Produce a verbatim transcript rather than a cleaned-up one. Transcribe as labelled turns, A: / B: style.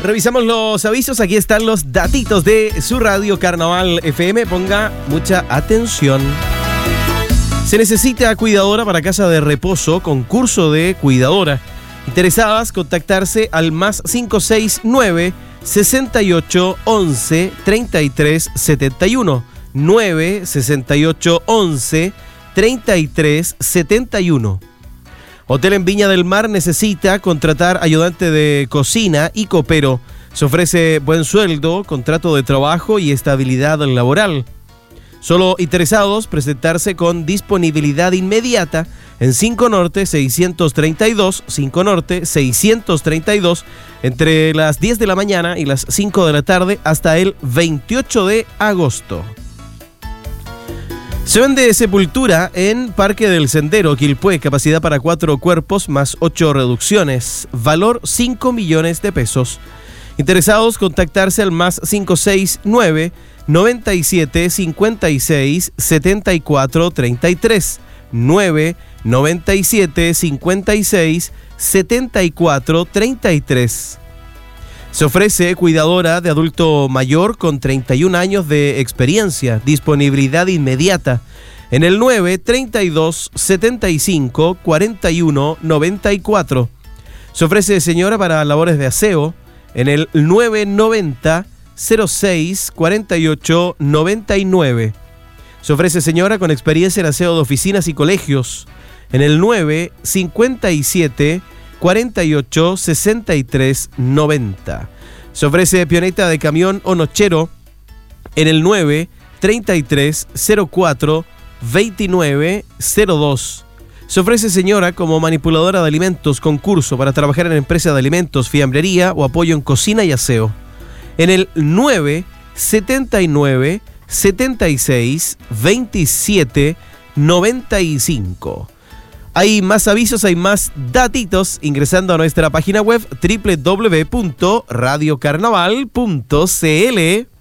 A: Revisamos los avisos, aquí están los datitos de su radio Carnaval F M. Ponga mucha atención. Se necesita cuidadora para casa de reposo, concurso de cuidadora. Interesadas, contactarse al más cinco seis nueve, sesenta y ocho, once, treinta y tres, setenta y uno. nueve, sesenta y ocho, once, treinta y tres, setenta y uno. Hotel en Viña del Mar necesita contratar ayudante de cocina y copero. Se ofrece buen sueldo, contrato de trabajo y estabilidad laboral. Solo interesados presentarse con disponibilidad inmediata en cinco Norte seiscientos treinta y dos, cinco Norte seiscientos treinta y dos, entre las diez de la mañana y las cinco de la tarde hasta el veintiocho de agosto. Se vende sepultura en Parque del Sendero, Quilpué, capacidad para cuatro cuerpos más ocho reducciones, valor cinco millones de pesos. Interesados, contactarse al más cinco seis nueve, noventa y siete, cincuenta y seis, setenta y cuatro, treinta y tres, nueve, noventa y siete, cincuenta y seis, setenta y cuatro, treinta y tres. Se ofrece cuidadora de adulto mayor con treinta y un años de experiencia, disponibilidad inmediata, en el nueve, treinta y dos, setenta y cinco, cuarenta y uno, noventa y cuatro. Se ofrece señora para labores de aseo, en el nueve, noventa, cero seis, cuarenta y ocho, noventa y nueve. Se ofrece señora con experiencia en aseo de oficinas y colegios, en el nueve, cincuenta y siete, cuarenta y ocho, sesenta y tres, noventa. Se ofrece pioneta de camión o nochero en el nueve, treinta y tres, cero cuatro, veintinueve, cero dos. Se ofrece señora como manipuladora de alimentos, concurso para trabajar en empresa de alimentos, fiambrería o apoyo en cocina y aseo, en el nueve, setenta y nueve, setenta y seis, veintisiete, noventa y cinco. Hay más avisos, hay más datitos ingresando a nuestra página web doble u doble u doble u punto radio carnaval punto c l.